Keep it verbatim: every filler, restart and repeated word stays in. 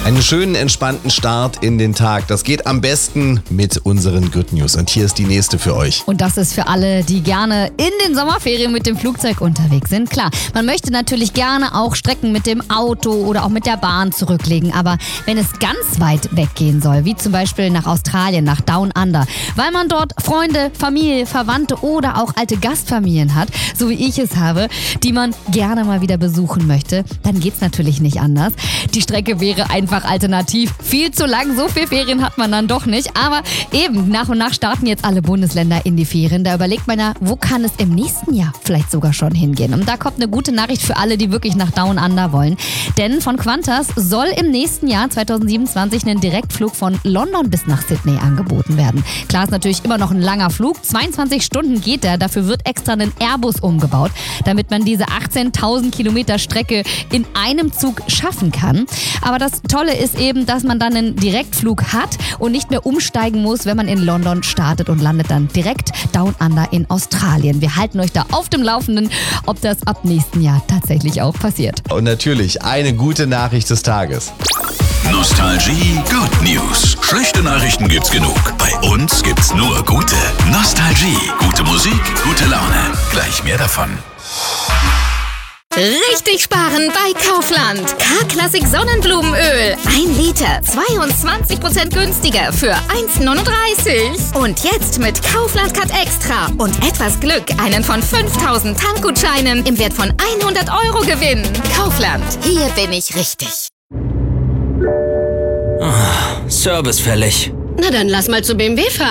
Einen schönen, entspannten Start in den Tag. Das geht am besten mit unseren Good News. Und hier ist die nächste für euch. Und das ist für alle, die gerne in den Sommerferien mit dem Flugzeug unterwegs sind. Klar, man möchte natürlich gerne auch Strecken mit dem Auto oder auch mit der Bahn zurücklegen. Aber wenn es ganz weit weggehen soll, wie zum Beispiel nach Australien, nach Down Under, weil man dort Freunde, Familie, Verwandte oder auch alte Gastfamilien hat, so wie ich es habe, die man gerne mal wieder besuchen möchte, dann geht's natürlich nicht anders. Die Strecke wäre einfach alternativ viel zu lang. So viel Ferien hat man dann doch nicht. Aber eben, nach und nach starten jetzt alle Bundesländer in die Ferien. Da überlegt man ja, wo kann es im nächsten Jahr vielleicht sogar schon hingehen? Und da kommt eine gute Nachricht für alle, die wirklich nach Down Under wollen. Denn von Qantas soll im nächsten Jahr zwanzig siebenundzwanzig ein Direktflug von London bis nach Sydney angeboten werden. Klar, ist natürlich immer noch ein langer Flug. zweiundzwanzig Stunden geht er. Dafür wird extra ein Airbus umgebaut, damit man diese achtzehntausend Kilometer Strecke in einem Zug schaffen kann. Aber das Tolle ist eben, dass man dann einen Direktflug hat und nicht mehr umsteigen muss, wenn man in London startet und landet dann direkt Down Under in Australien. Wir halten euch da auf dem Laufenden, ob das ab nächsten Jahr tatsächlich auch passiert. Und natürlich eine gute Nachricht des Tages. Nostalgie Good News. Schlechte Nachrichten gibt's genug. Bei uns gibt's nur gute. Nostalgie. Gute Musik, gute Laune. Gleich mehr davon. Richtig sparen bei Kaufland. K-Klassik Sonnenblumenöl. Ein Liter, zweiundzwanzig Prozent günstiger für eins neununddreißig. Und jetzt mit Kaufland Cut Extra und etwas Glück einen von fünftausend Tankgutscheinen im Wert von hundert Euro gewinnen. Kaufland, hier bin ich richtig. Ah, Service fällig. Na dann lass mal zu B M W fahren.